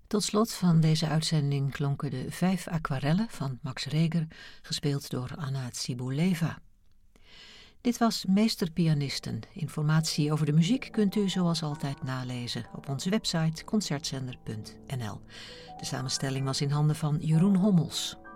Tot slot van deze uitzending klonken de 5 aquarellen van Max Reger, gespeeld door Anna Tsibuleva. Dit was Meesterpianisten. Informatie over de muziek kunt u zoals altijd nalezen op onze website concertzender.nl. De samenstelling was in handen van Jeroen Hommels.